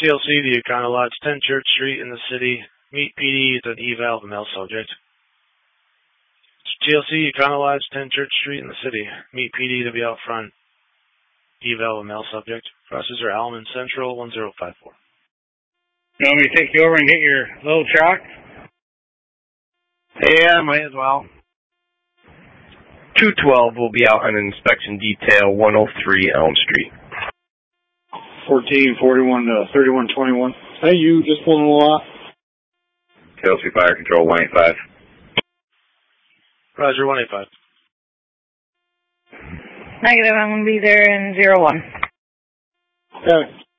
TLC to Econo Lodge, 10 Church Street in the city. Meet PD with an eval of a male subject. TLC Econo Lodge, 10 Church Street in the city. Meet PD to be out front. Eval of a male subject. Processor Alman Central 1054. You want me to take you over and get your little truck? Yeah, might as well. 212 will be out on an inspection detail, 103 Elm Street. 1441 to 3121. Hey, you just pulling a lot. TLC Fire Control 185. Roger, 185. Negative, I'm going to be there in 01. Okay.